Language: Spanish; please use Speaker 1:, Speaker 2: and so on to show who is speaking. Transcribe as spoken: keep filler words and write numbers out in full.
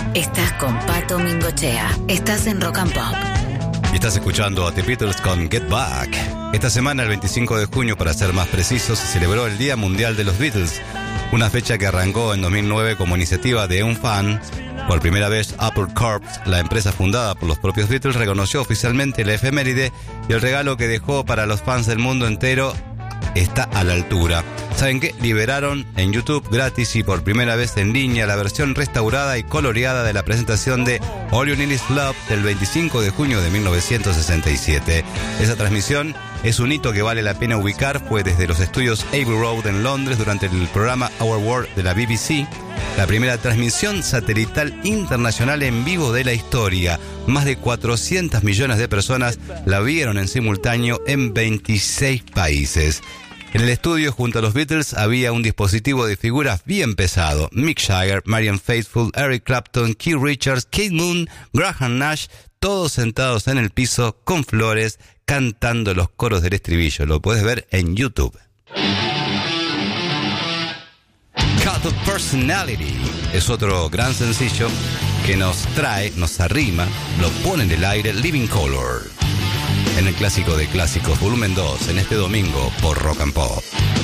Speaker 1: Estás con Pato Mingochea. Estás en Rock and Pop.
Speaker 2: Y estás escuchando a The Beatles con Get Back. Esta semana, el veinticinco de junio, para ser más precisos, se celebró el Día Mundial de los Beatles, una fecha que arrancó en dos mil nueve como iniciativa de un fan. Por primera vez, Apple Corps, la empresa fundada por los propios Beatles, reconoció oficialmente la efeméride y el regalo que dejó para los fans del mundo entero está a la altura. ¿Saben qué? Liberaron en YouTube gratis y por primera vez en línea la versión restaurada y coloreada de la presentación de All You Need Is Love del veinticinco de junio de mil novecientos sesenta y siete. Esa transmisión es un hito que vale la pena ubicar, fue desde los estudios Abbey Road en Londres durante el programa Our World de la B B C, la primera transmisión satelital internacional en vivo de la historia. Más de cuatrocientos millones de personas la vieron en simultáneo en veintiséis países. En el estudio, junto a los Beatles, había un dispositivo de figuras bien pesado. Mick Jagger, Marianne Faithfull, Eric Clapton, Keith Richards, Keith Moon, Graham Nash, todos sentados en el piso con flores, cantando los coros del estribillo. Lo puedes ver en YouTube. Cult of Personality es otro gran sencillo que nos trae, nos arrima, lo pone en el aire, Living Color. En el clásico de clásicos, volumen dos, en este domingo por Rock and Pop.